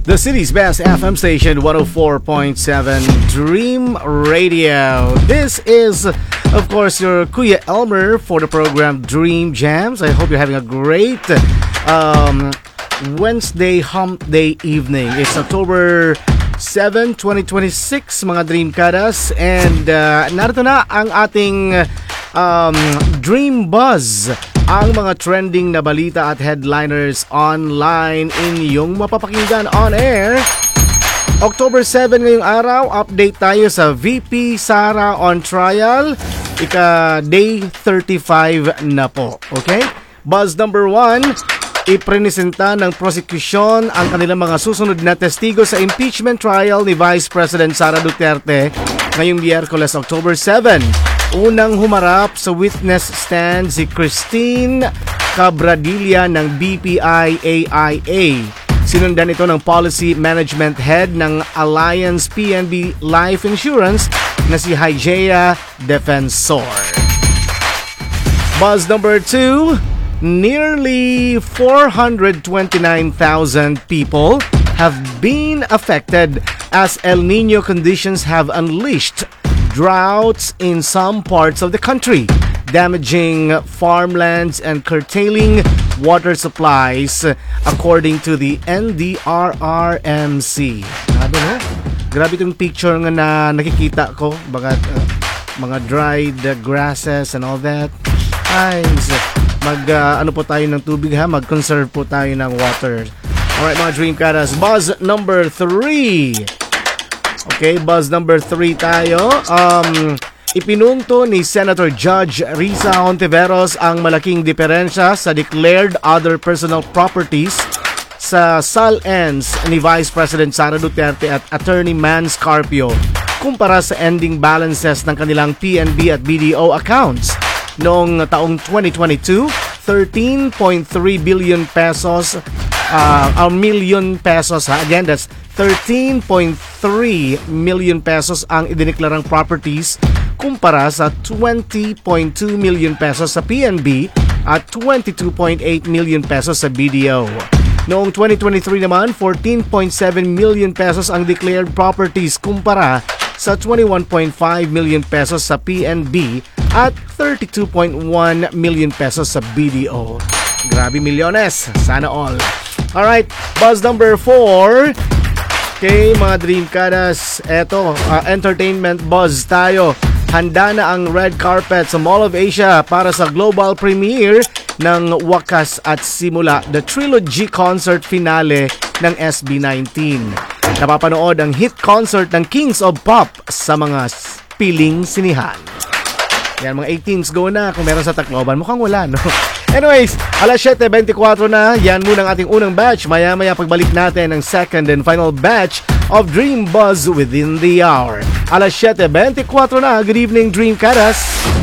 The city's best FM station, 104.7 Dream Radio. This is, of course, your Kuya Elmer for the program Dream Jams. I hope you're having a great Wednesday hump day evening. It's October 7, 2026, mga Dream Kadas. And narito na ang ating Dream Buzz. Ang mga trending na balita at headliners online inyong mapapakinggan on air. October 7 ngayong araw, update tayo sa VP Sara on trial. Day 35 na po. Okay? Buzz number 1, iprenisenta ng prosecution ang kanilang mga susunod na testigo sa impeachment trial ni Vice President Sara Duterte ngayong Miyerkules, October 7. Unang humarap sa witness stand si Christine Cabradilla ng BPI-AIA. Sinundan ito ng Policy Management Head ng Alliance PNB Life Insurance na si Hygieia Defensor. Buzz number 2, nearly 429,000 people have been affected as El Nino conditions have unleashed droughts in some parts of the country, damaging farmlands and curtailing water supplies, according to the NDRRMC. Grabe, no? Grabe itong picture nga na nakikita ko. Mga dried grasses and all that. Ay, ano po tayo ng tubig ha? Mag-conserve po tayo ng water. Alright mga Dream Kadas, buzz number 3. Okay, buzz number 3 tayo. Ipinunto ni Senator Judge Risa Hontiveros ang malaking diferensya sa declared other personal properties sa SALENS ni Vice President Sara Duterte at Attorney Man Scarpio kumpara sa ending balances ng kanilang PNB at BDO accounts. Noong taong 2022, 13.3 billion pesos, million pesos ha. Again, that's 13.3 million pesos ang idineklarang properties kumpara sa 20.2 million pesos sa PNB at 22.8 million pesos sa BDO. Noong 2023 naman, 14.7 million pesos ang declared properties kumpara sa 21.5 million pesos sa PNB at 32.1 million pesos sa BDO. Grabe milyones, sana all. Alright, buzz number 4. Okay, mga Dream Kadas, eto, entertainment buzz tayo. Handa na ang red carpet sa Mall of Asia para sa global premiere ng Wakas at Simula, the trilogy concert finale ng SB19. Napapanood ang hit concert ng Kings of Pop sa mga piling sinihan. Yan, mga 18s go na. Kung meron sa Tacloban, mukhang wala, no? Anyways, alas 7:24 na. Yan muna ang ating unang batch. Maya-maya pagbalik natin ang second and final batch of Dream Buzz within the hour. Alas 7:24 na. Good evening, Dream Kadas.